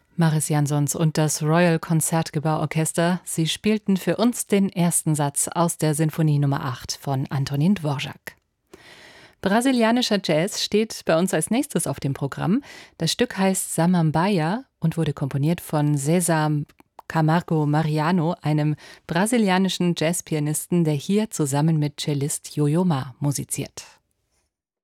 Maris Jansons und das Royal Konzertgebauorchester. Sie spielten für uns den ersten Satz aus der Sinfonie Nummer 8 von Antonin Dvorak. Brasilianischer Jazz steht bei uns als nächstes auf dem Programm. Das Stück heißt Samambaia und wurde komponiert von César Camargo Mariano, einem brasilianischen Jazzpianisten, der hier zusammen mit Cellist Yo-Yo Ma musiziert.